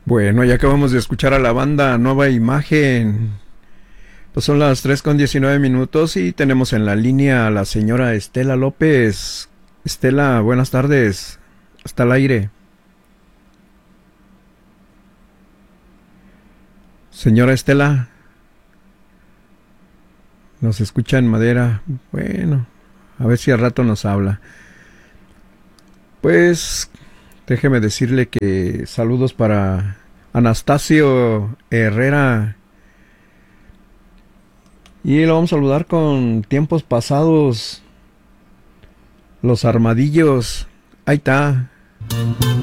Bueno, ya acabamos de escuchar a la banda Nueva Imagen. Pues son las 3:19 y tenemos en la línea a la señora Estela López. Estela, buenas tardes. Hasta el aire. Señora Estela, nos escucha en madera. Bueno, a ver si al rato nos habla. Pues déjeme decirle que saludos para Anastasio Herrera. Y lo vamos a saludar con tiempos pasados. Los Armadillos. Ahí está.